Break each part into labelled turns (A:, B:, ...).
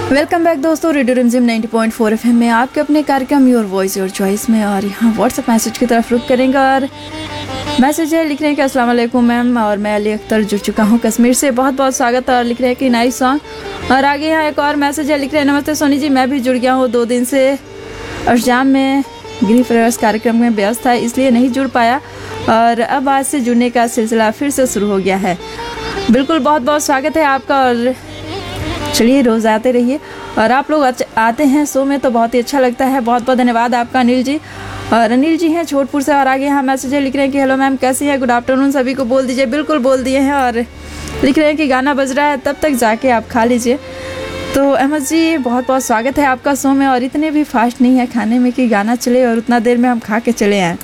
A: Welcome back दोस्तों, radio रिमझिम 90.4 FM में आपके अपने कार्यक्रम योर वॉइस योर चॉइस में। और यहाँ व्हाट्सएप मैसेज की तरफ रुक करेंगे और मैसेज है, लिख रहे हैं कि अस्सलाम वालेकुम मैम, और मैं अली अख्तर जुड़ चुका हूँ कश्मीर से, बहुत बहुत स्वागत। और लिख रहे हैं कि नाइस सॉन्ग। और आगे यहाँ एक और मैसेज है, लिख रहे हैं नमस्ते सोनी जी, मैं भी जुड़ गया हूँ 2 दिन से अरजाम में गृह प्रवेश कार्यक्रम में व्यस्त था, इसलिए नहीं जुड़ पाया और अब आज से जुड़ने का सिलसिला फिर से शुरू हो गया है। बिल्कुल, बहुत बहुत स्वागत है आपका। और चलिए रोज़ आते रहिए, और आप लोग आते हैं शो में तो बहुत ही अच्छा लगता है। बहुत बहुत धन्यवाद आपका अनिल जी। और अनिल जी हैं छोटपुर से। और आगे यहाँ मैसेज है, लिख रहे हैं कि हेलो मैम कैसी हैं, गुड आफ्टरनून, सभी को बोल दीजिए। बिल्कुल बोल दिए हैं। और लिख रहे हैं कि गाना बज रहा है, तब तक जाके आप खा लीजिए। तो अहमद जी, बहुत बहुत स्वागत है आपका शो में। और इतने भी फास्ट नहीं है खाने में कि गाना चले और उतना देर में हम खा के चले आएँ।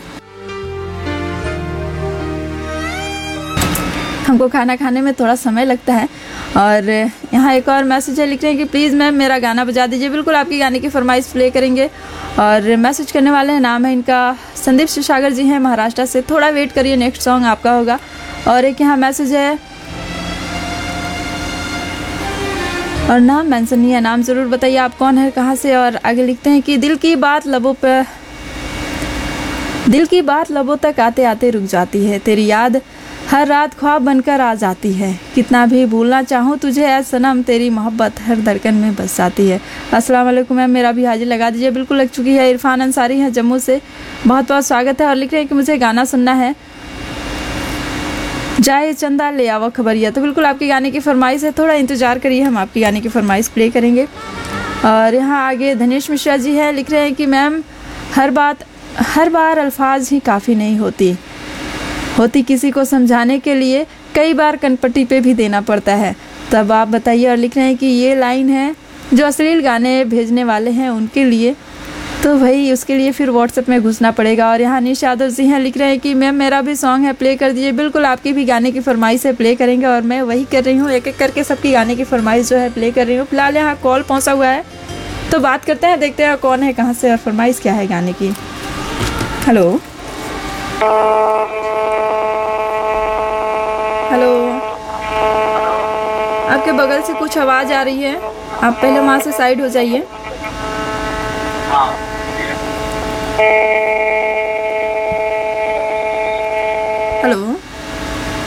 A: हमको खाना खाने में थोड़ा समय लगता है। और यहाँ एक और मैसेज है, लिख रहे हैं कि प्लीज़ मैम मेरा गाना बजा दीजिए। बिल्कुल आपकी गाने की फरमाइश प्ले करेंगे। और मैसेज करने वाले हैं, नाम है इनका संदीप शिवसागर जी हैं महाराष्ट्र से। थोड़ा वेट करिए, नेक्स्ट सॉन्ग आपका होगा। और एक यहाँ मैसेज है, और नाम मेंशन नहीं है, नाम ज़रूर बताइए आप कौन है, कहाँ से। और आगे लिखते हैं कि दिल की बात लबों तक आते आते रुक जाती है, तेरी याद हर रात ख्वाब बनकर आ जाती है, कितना भी भूलना चाहूँ तुझे ऐ सनम, तेरी मोहब्बत हर धड़कन में बस जाती है। अस्सलाम वालेकुम मैम, मेरा भी हाजिर लगा दीजिए। बिल्कुल लग चुकी है। इरफान अंसारी हैं जम्मू से, बहुत बहुत स्वागत है। और लिख रहे हैं कि मुझे गाना सुनना है, जाए चंदा ले आओ खबरिया। तो बिल्कुल आपके गाने की फरमाइश है, थोड़ा इंतज़ार करिए, हम आपकी गाने की फरमाइश प्ले करेंगे। और यहाँ आगे धनेश मिश्रा जी हैं, लिख रहे हैं कि मैम हर बार अल्फाज ही काफ़ी नहीं होती किसी को समझाने के लिए, कई बार कनपट्टी पे भी देना पड़ता है, तब आप बताइए। और लिख रहे हैं कि ये लाइन है जो अश्लील गाने भेजने वाले हैं उनके लिए, तो भाई उसके लिए फिर व्हाट्सएप में घुसना पड़ेगा। और यहाँ निश यादव जी हैं, लिख रहे हैं कि मैम मेरा भी सॉन्ग है, प्ले कर दीजिए। बिल्कुल आपकी भी गाने की फरमाइश है, प्ले करेंगे। और मैं वही कर रही हूँ, एक एक करके सबकी गाने की फरमाइश जो है प्ले कर रही हूँ। फिलहाल यहाँ कॉल पहुँचा हुआ है, तो बात करते हैं, देखते हैं कौन है, कहाँ से और फरमाइश क्या है गाने की। हेलो हेलो, आपके बगल से कुछ आवाज़ आ रही है, आप पहले वहाँ से साइड हो जाइए। हेलो